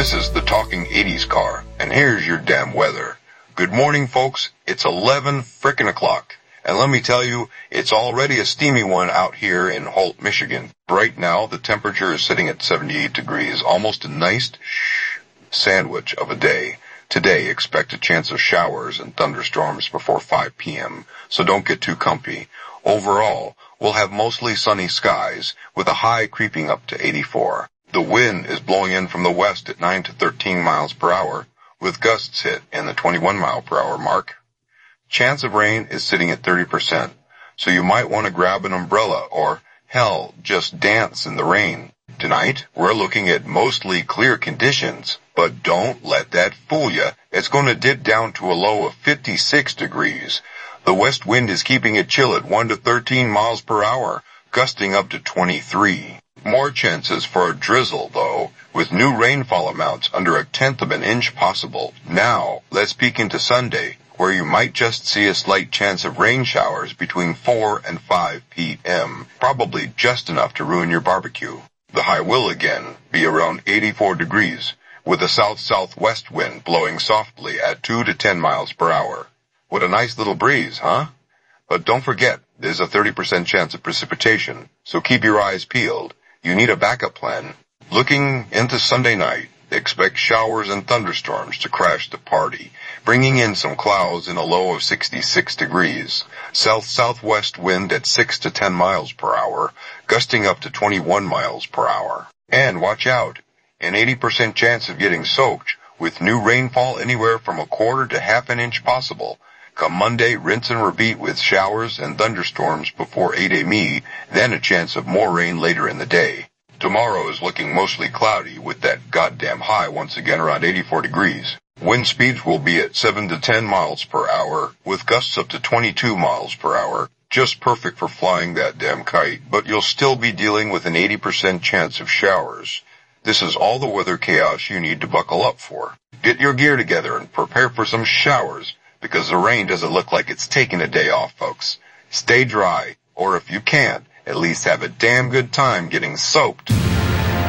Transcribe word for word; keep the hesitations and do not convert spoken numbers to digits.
This is the Talking eighties car, and here's your damn weather. Good morning, folks. It's eleven frickin' o'clock. And let me tell you, it's already a steamy one out here in Holt, Michigan. Right now, the temperature is sitting at seventy-eight degrees, almost a nice shh, sandwich of a day. Today, expect a chance of showers and thunderstorms before five p.m., so don't get too comfy. Overall, we'll have mostly sunny skies, with a high creeping up to eighty-four. The wind is blowing in from the west at nine to thirteen miles per hour, with gusts hit in the twenty-one mile per hour mark. Chance of rain is sitting at thirty percent, so you might want to grab an umbrella or, hell, just dance in the rain. Tonight, we're looking at mostly clear conditions, but don't let that fool you. It's going to dip down to a low of fifty-six degrees. The west wind is keeping it chill at one to thirteen miles per hour, gusting up to twenty-three. More chances for a drizzle, though, with new rainfall amounts under a tenth of an inch possible. Now, let's peek into Sunday, where you might just see a slight chance of rain showers between four and five p.m., probably just enough to ruin your barbecue. The high will again be around eighty-four degrees, with a south-southwest wind blowing softly at two to ten miles per hour. What a nice little breeze, huh? But don't forget, there's a thirty percent chance of precipitation, so keep your eyes peeled. You need a backup plan. Looking into Sunday night, expect showers and thunderstorms to crash the party, bringing in some clouds in a low of sixty-six degrees. South-southwest wind at six to ten miles per hour, gusting up to twenty-one miles per hour. And watch out, an eighty percent chance of getting soaked, with new rainfall anywhere from a quarter to half an inch possible. Come Monday, rinse and repeat with showers and thunderstorms before eight a.m., then a chance of more rain later in the day. Tomorrow is looking mostly cloudy, with that goddamn high once again around eighty-four degrees. Wind speeds will be at seven to ten miles per hour, with gusts up to twenty-two miles per hour. Just perfect for flying that damn kite, but you'll still be dealing with an eighty percent chance of showers. This is all the weather chaos you need to buckle up for. Get your gear together and prepare for some showers, because the rain doesn't look like it's taking a day off, folks. Stay dry, or if you can't, at least have a damn good time getting soaked.